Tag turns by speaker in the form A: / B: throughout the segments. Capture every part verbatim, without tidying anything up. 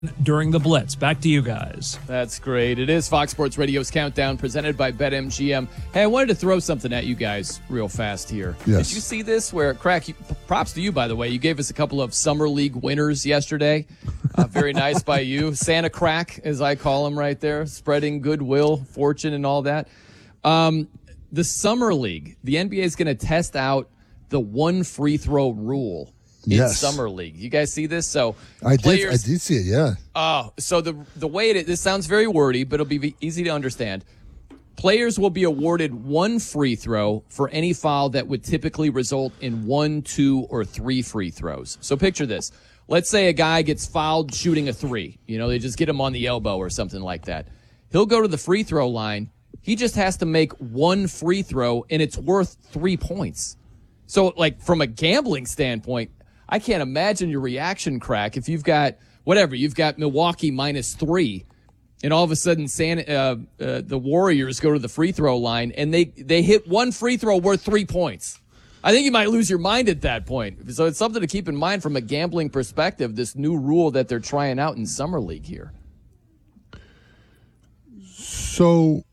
A: during the Blitz. Back to you guys.
B: That's great. It is Fox Sports Radio's Countdown presented by BetMGM. Hey, I wanted to throw something at you guys real fast here.
C: Yes.
B: Did you see this? Where, Crack, you, props to you, by the way. You gave us a couple of Summer League winners yesterday. Uh, very nice by you. Santa Crack, as I call him right there, spreading goodwill, fortune, and all that. Um, the Summer League, the N B A is going to test out the one free throw rule. In
C: yes.
B: Summer League. You guys see this? So
C: I
B: players,
C: did I did see it, yeah.
B: Oh, so the the way it this sounds very wordy, but it'll be easy to understand. Players will be awarded one free throw for any foul that would typically result in one, two, or three free throws. So picture this. Let's say a guy gets fouled shooting a three. You know, they just get him on the elbow or something like that. He'll go to the free throw line. He just has to make one free throw, and it's worth three points. So, like, from a gambling standpoint, I can't imagine your reaction, Crack, if you've got, whatever, you've got Milwaukee minus three, and all of a sudden San, uh, uh, the Warriors go to the free throw line, and they, they hit one free throw worth three points. I think you might lose your mind at that point. So it's something to keep in mind from a gambling perspective, this new rule that they're trying out in Summer League here.
C: So,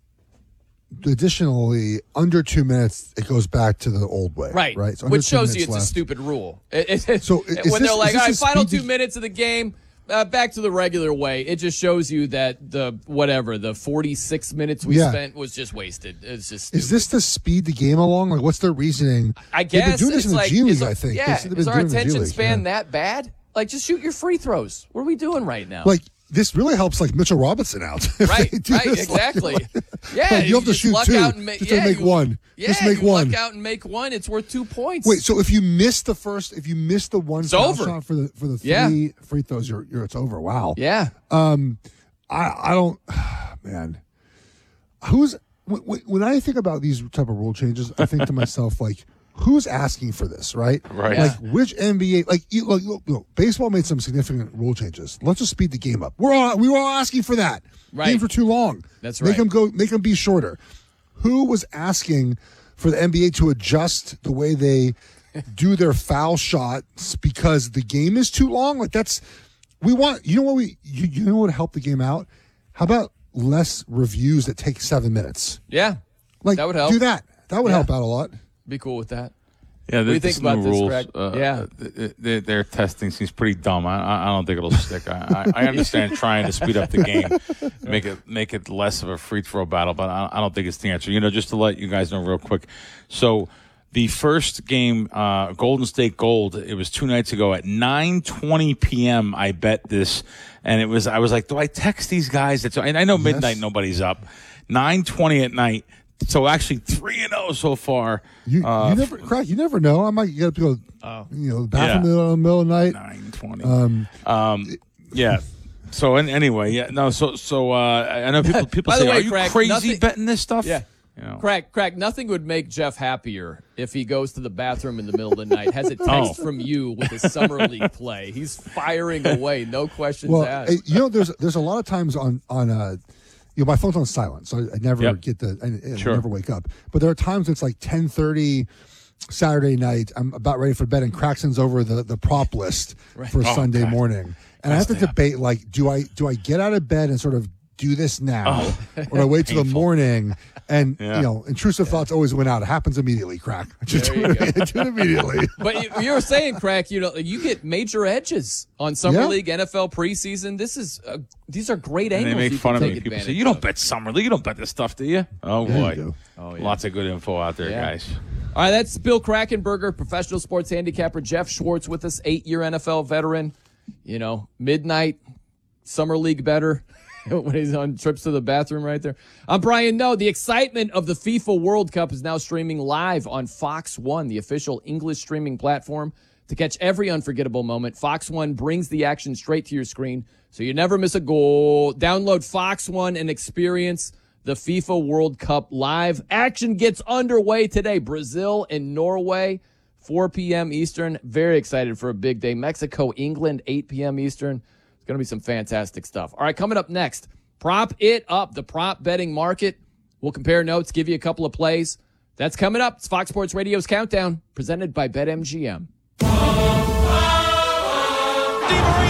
C: additionally, under two minutes, it goes back to the old way.
B: Right.
C: Right. So
B: which shows you it's
C: left.
B: a stupid rule. It, it,
C: so
B: when
C: this,
B: they're like, all right, final two
C: speedy...
B: minutes of the game, uh, back to the regular way, it just shows you that the, whatever, the forty-six minutes we
C: yeah.
B: spent was just wasted. It's just
C: stupid. Is this to speed the game along? Like, what's their reasoning?
B: I guess.
C: They've been doing this
B: it's
C: in the
B: like,
C: G League,
B: is,
C: I think.
B: Yeah. Is our attention span
C: yeah.
B: that bad? Like, just shoot your free throws. What are we doing right now?
C: Like, this really helps, like, Mitchell Robinson out.
B: Right, right, exactly.
C: Like,
B: yeah,
C: like, you have to shoot two.
B: Out and make,
C: just
B: yeah,
C: make
B: you,
C: one.
B: Yeah,
C: just make
B: you
C: one.
B: luck out and make one. It's worth two points.
C: Wait, so if you miss the first, if you miss the one foul
B: over.
C: shot for the for the three
B: yeah.
C: free throws, you're, you're it's over. Wow.
B: Yeah.
C: Um, I I don't, man. Who's when, when I think about these type of rule changes, I think to myself like, who's asking for this, right?
D: Right.
C: Like, which N B A, like, you, look, look, look, baseball made some significant rule changes. Let's just speed the game up. We're all, we were all asking for that.
B: Right.
C: Games were too long.
B: That's right.
C: Make them go, make them be shorter. Who was asking for the N B A to adjust the way they do their foul shots because the game is too long? Like, that's, we want, you know what we, you, you know what would help the game out? How about less reviews that take seven minutes?
B: Yeah.
C: Like,
B: that would help.
C: Do that. That would
B: yeah.
C: help out a lot.
B: Be cool with that.
D: Yeah,
B: what do you think about this,
D: rules,
B: Greg?
D: Uh,
B: yeah,
D: their, their testing seems pretty dumb. I, I don't think it'll stick. I, I understand trying to speed up the game, make it make it less of a free throw battle, but I, I don't think it's the answer. You know, just to let you guys know real quick. So the first game, uh, Golden State Gold, it was two nights ago at nine twenty p.m. I bet this, and it was I was like, do I text these guys? It's, and I know midnight, yes. Nobody's up. nine twenty at night. So actually, three and zero so far.
C: You,
D: uh,
C: you never, Crack. You never know. I might get up to go.
B: Oh.
C: You know, bathroom
D: yeah.
C: in the middle of the night.
D: Nine twenty.
C: Um,
D: um, yeah. So and anyway, yeah. No. So so uh, I know people people
B: By
D: say,
B: the way,
D: "Are you
B: Craig,
D: crazy
B: nothing,
D: betting this stuff?"
B: Yeah.
D: You know.
B: Crack, Crack, nothing would make Jeff happier if he goes to the bathroom in the middle of the night, has a text
D: oh.
B: from you with a Summer League play. He's firing away, no questions
C: well,
B: asked.
C: you know, there's there's a lot of times on on uh, you know, my phone's on silent, so I, I never
D: yep.
C: get the I, I
D: sure.
C: never wake up. But there are times it's like ten thirty Saturday night. I'm about ready for bed, and Crackson's over the, the prop list right. for oh, Sunday God. morning, and I have to debate like, do I do I get out of bed and sort of do this now, oh, or do I wait till the morning? And yeah. you know, intrusive yeah. thoughts always win out. It happens immediately, Crack. Just do it, do it immediately.
B: But you, you were saying, Crack, you know, you get major edges on Summer
C: yeah.
B: League, N F L preseason. This is uh, these are great
D: and
B: angles.
D: They make
B: you
D: fun
B: can
D: of
B: take
D: me. People
B: advantage
D: say, "You don't
B: of.
D: bet Summer League. You don't bet this stuff, do you?" Oh
C: yeah,
D: boy,
C: you
D: oh, yeah. Lots of good info out there,
B: yeah.
D: guys.
B: All right, that's Bill Krackomberger, professional sports handicapper. Jeff Schwartz with us, eight-year N F L veteran. You know, midnight Summer League better. When he's on trips to the bathroom right there. I'm Brian Noe. The excitement of the FIFA World Cup is now streaming live on Fox One, the official English streaming platform. To catch every unforgettable moment, Fox One brings the action straight to your screen, so you never miss a goal. Download Fox One and experience the FIFA World Cup live. Action gets underway today. Brazil and Norway, four p.m. Eastern. Very excited for a big day. Mexico, England, eight p.m. Eastern. It's going to be some fantastic stuff. All right, coming up next, Prop It Up, the prop betting market. We'll compare notes, give you a couple of plays. That's coming up. It's Fox Sports Radio's Countdown, presented by BetMGM.